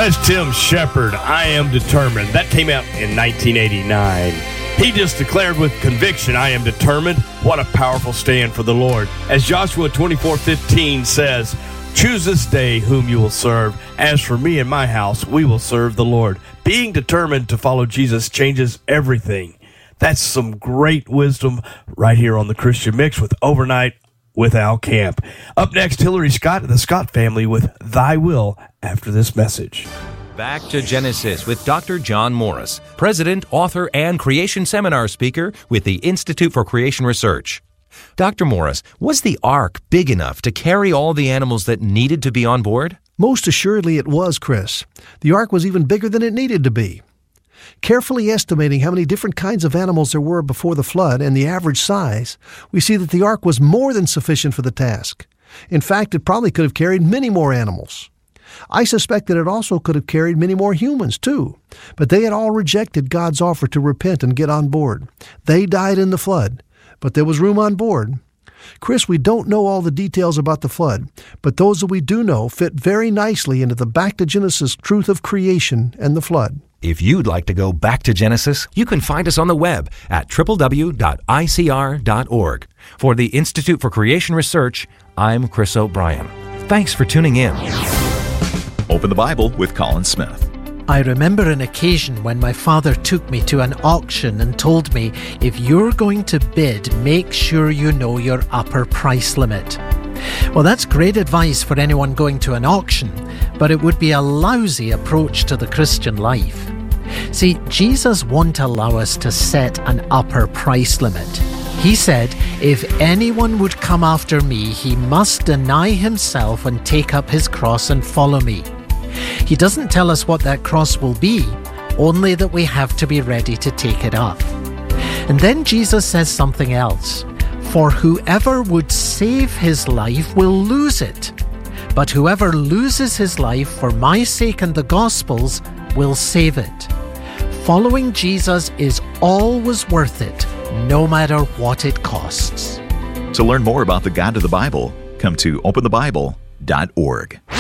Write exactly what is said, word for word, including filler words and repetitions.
That's Tim Shepard, I Am Determined. That came out in nineteen eighty-nine. He just declared with conviction, I am determined. What a powerful stand for the Lord. As Joshua twenty-four fifteen says, choose this day whom you will serve. As for me and my house, we will serve the Lord. Being determined to follow Jesus changes everything. That's some great wisdom right here on the Christian Mix with Overnight with Al Camp. Up next, Hillary Scott and the Scott family with Thy Will after this message. Back to Genesis with Doctor John Morris, president, author, and creation seminar speaker with the Institute for Creation Research. Doctor Morris, was the ark big enough to carry all the animals that needed to be on board? Most assuredly it was, Chris. The ark was even bigger than it needed to be. Carefully estimating how many different kinds of animals there were before the flood and the average size, we see that the ark was more than sufficient for the task. In fact, it probably could have carried many more animals. I suspect that it also could have carried many more humans, too. But they had all rejected God's offer to repent and get on board. They died in the flood, but there was room on board. Chris, we don't know all the details about the flood, but those that we do know fit very nicely into the Back to Genesis truth of creation and the flood. If you'd like to go back to Genesis, you can find us on the web at w w w dot i c r dot org. For the Institute for Creation Research, I'm Chris O'Brien. Thanks for tuning in. Open the Bible with Colin Smith. I remember an occasion when my father took me to an auction and told me, if you're going to bid, make sure you know your upper price limit. Well, that's great advice for anyone going to an auction, but it would be a lousy approach to the Christian life. See, Jesus won't allow us to set an upper price limit. He said, if anyone would come after me, he must deny himself and take up his cross and follow me. He doesn't tell us what that cross will be, only that we have to be ready to take it up. And then Jesus says something else. For whoever would save his life will lose it, but whoever loses his life for my sake and the gospel's will save it. Following Jesus is always worth it, no matter what it costs. To learn more about the God of the Bible, come to open the bible dot org.